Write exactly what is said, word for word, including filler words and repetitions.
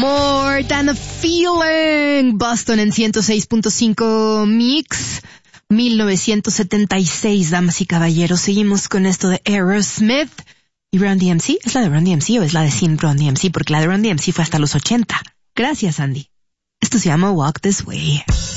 More Than a Feeling. Boston en ciento seis punto cinco Mix. mil novecientos setenta y seis, damas y caballeros. Seguimos con esto de Aerosmith. ¿Y Run D M C? ¿Es la de Run D M C o es la de Sin Run D M C? Porque la de Run D M C fue hasta los ochenta. Gracias, Andy. Esto se llama Walk This Way.